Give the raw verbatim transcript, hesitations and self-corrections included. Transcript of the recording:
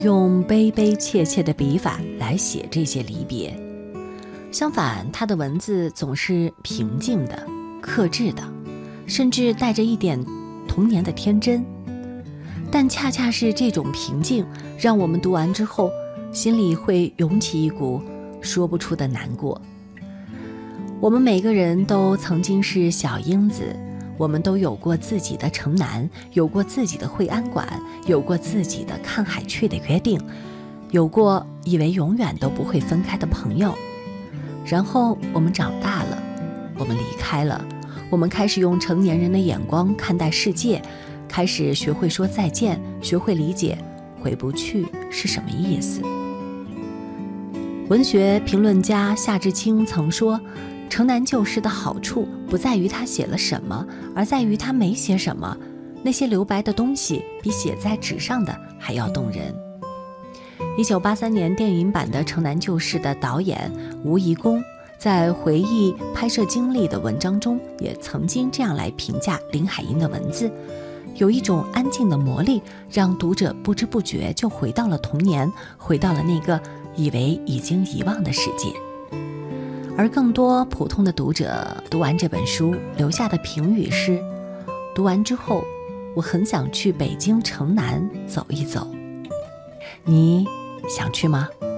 用悲悲切切的笔法来写这些离别。相反，他的文字总是平静的、克制的，甚至带着一点童年的天真。但恰恰是这种平静，让我们读完之后，心里会涌起一股说不出的难过。我们每个人都曾经是小英子，我们都有过自己的城南，有过自己的惠安馆，有过自己的看海去的约定，有过以为永远都不会分开的朋友。然后我们长大了，我们离开了，我们开始用成年人的眼光看待世界，开始学会说再见，学会理解回不去是什么意思。文学评论家夏志清曾说，城南旧事的好处不在于他写了什么，而在于他没写什么。那些留白的东西比写在纸上的还要动人。一九八三年电影版的《城南旧事》的导演吴贻弓在回忆拍摄经历的文章中，也曾经这样来评价林海音的文字：有一种安静的魔力，让读者不知不觉就回到了童年，回到了那个以为已经遗忘的世界。而更多普通的读者读完这本书留下的评语是：读完之后，我很想去北京城南走一走。你想去吗？